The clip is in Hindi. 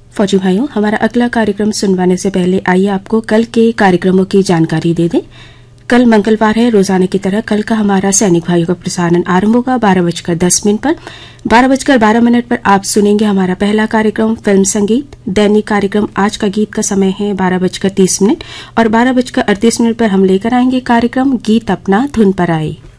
फौजी भाइयों, हमारा अगला कार्यक्रम सुनवाने से पहले आइए आपको कल के कार्यक्रमों की जानकारी दे दें। कल मंगलवार है। रोजाना की तरह कल का हमारा सैनिक भाइयों का प्रसारण आरंभ होगा 12:10 पर। 12:12 पर आप सुनेंगे हमारा पहला कार्यक्रम फिल्म संगीत। दैनिक कार्यक्रम आज का गीत का समय है 12:30 और 12:38 पर हम लेकर आएंगे कार्यक्रम गीत अपना धुन पर आए।